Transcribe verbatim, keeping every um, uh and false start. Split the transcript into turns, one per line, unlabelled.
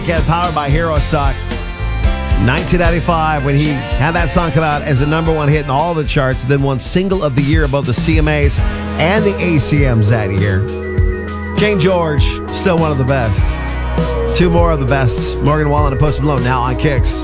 Again, powered by Hero Stock. nineteen ninety-five, when he had that song come out as a number one hit in all the charts, then won Single of the Year above the C M As and the A C Ms that year. King George, still one of the best. Two more of the best. Morgan Wallen and Post Malone now on Kicks.